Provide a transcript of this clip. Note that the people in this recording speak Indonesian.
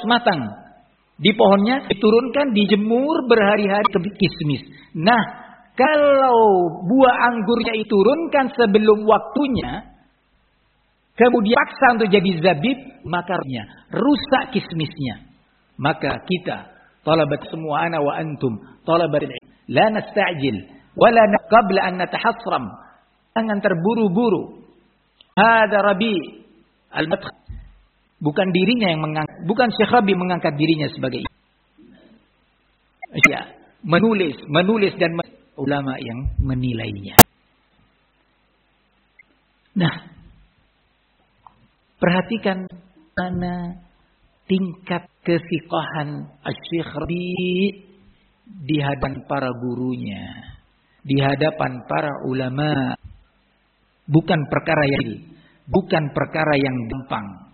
matang di pohonnya, diturunkan, dijemur berhari-hari ke kismis. Nah, kalau buah anggurnya diturunkan sebelum waktunya, kemudian paksa untuk jadi zabib, makarnya rusak kismisnya. Maka kita, talabat semua, ana wa antum, talabat la nasta'jil, wala qabla an natahassram. Jangan terburu-buru. Hada Rabi al-Madkhal. Bukan dirinya yang mengangkat, bukan Syekh Rabi mengangkat dirinya sebagai ya, menulis dan ulama yang menilainya. Nah, perhatikan mana tingkat kesiqahan Syekh Rabi di hadapan para gurunya, di hadapan para ulama. Bukan perkara yang gampang.